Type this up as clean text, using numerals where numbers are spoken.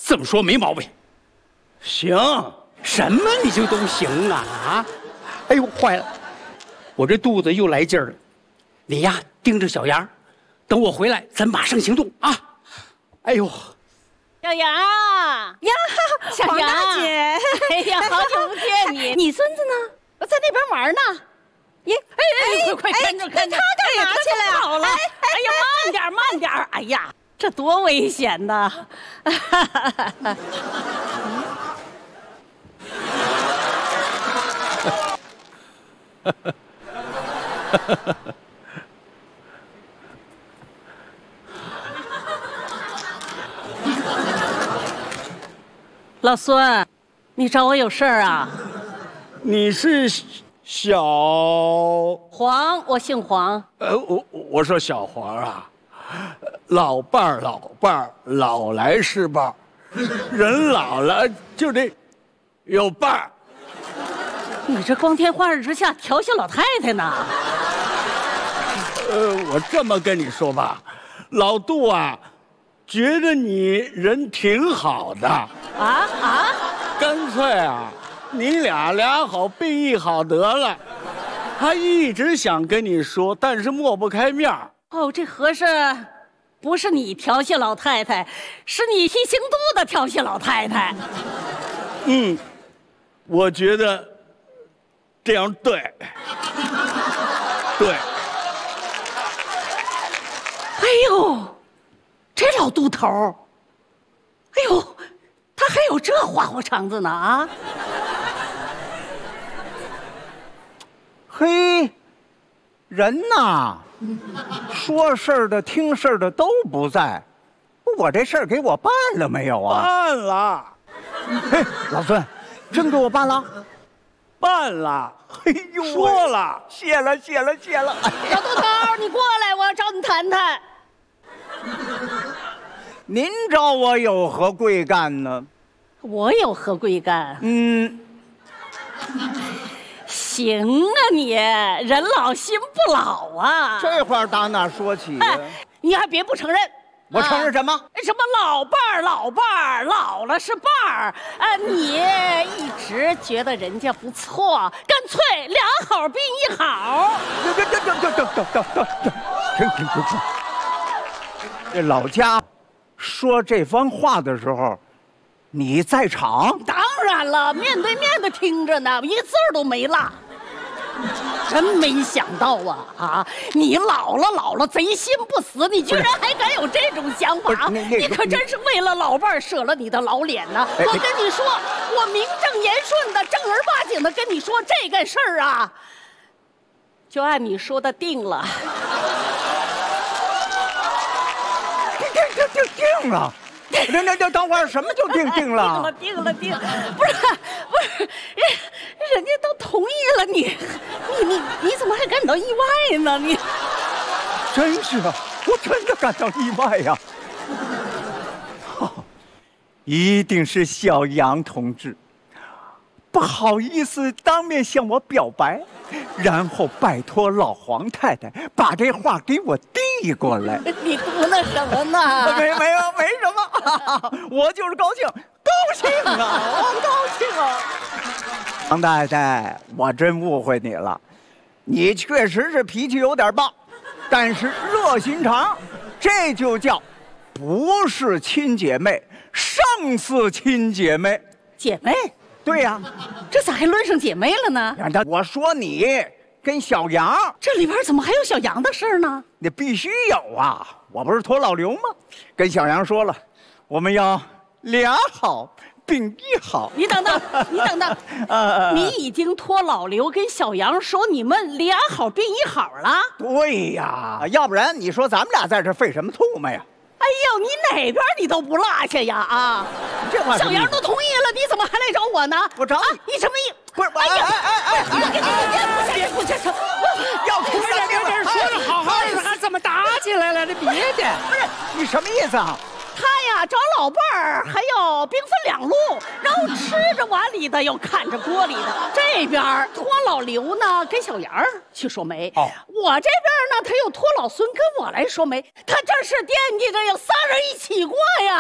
这么说没毛病。 行， 什么你就都行啊啊！哎呦，坏了，我这肚子又来劲儿了。你呀，盯着小杨，等我回来，咱马上行动啊！哎呦， 小杨呀，小杨大姐，哎呀，好久不见你！你孙子呢？我在那边玩呢。耶，哎，快看着看着，他干嘛去了？好了，哎呀，慢点，哎呀，这多危险呐！老孙，你找我有事儿啊？ 你是小黄，我姓黄。 我说小黄啊，老伴儿，老来是伴儿，人老了就得有伴儿。 你这光天化日之下调戏老太太呢？ 我这么跟你说吧，老杜啊，觉得你人挺好的。干脆啊，你俩好并一好得了。他一直想跟你说，但是抹不开面儿。 哦，这合适，不是你调戏老太太，是你提刑度的调戏老太太。 我觉得这样对。对。 哎呦，这老杜头，哎呦，他还有这花花肠子呢啊！ 嘿，人呐，说事儿的、听事儿的都不在，我这事儿给我办了没有啊？ 办了。 嘿，老孙，真给我办了？ 办了。嘿呦，说了， 谢了。 老杜头，你过来，我要找你谈谈。 您找我有何贵干呢？ 我有何贵干？行啊你，人老心不老啊。 这话打哪说起呀？ 你还别不承认。 我承认什么？ 什么老伴儿，老了是伴儿啊！你一直觉得人家不错，干脆俩好并一好。 停！这老家说这番话的时候，你在场？ 当然了，面对面的听着呢，一个字儿都没落。真没想到啊！你老了，贼心不死，你居然还敢有这种想法！你可真是为了老伴儿舍了你的老脸呢！我跟你说，我名正言顺的、正儿八经的跟你说这个事儿啊，就按你说的定了。 定了。等会儿，什么就定了？ 定了，不是，人家都同意了，你怎么还感到意外呢？你真是啊，我真的感到意外呀！一定是小杨同志不好意思当面向我表白，然后拜托老黄太太把这话给我递过来。 你图那什么呢？ 没什么，我就是高兴啊，我高兴啊！黄太太，我真误会你了，你确实是脾气有点暴，但是热心肠，这就叫不是亲姐妹，胜似亲姐妹。 姐妹？ 对呀， 这咋还论上姐妹了呢？ 我说你跟小杨， 这里边怎么还有小杨的事呢？ 你必须有啊！我不是托老刘吗？跟小杨说了，我们要俩好并一好。 你等等，你已经托老刘跟小杨说你们俩好并一好了？ 对呀，要不然你说咱们俩在这费什么唾沫呀？ 哎呦，你哪边你都不落下呀啊！ 这话小杨都同意了，你怎么还来找我呢？ 我找你， 你什么意？ 不是， 要出人命了！说的好好的，还怎么打起来了？这别的， 不是你什么意思啊？ 他呀找老伴儿还要兵分两路，然后吃着碗里的又看着锅里的。这边托老刘呢跟小杨去说媒，我这边呢他又托老孙跟我来说媒。他这是惦记着有仨人一起过呀。